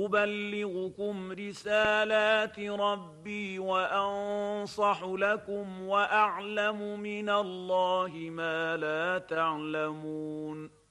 أبلغكم رسالات ربي وأنصح لكم وأعلم من الله ما لا تعلمون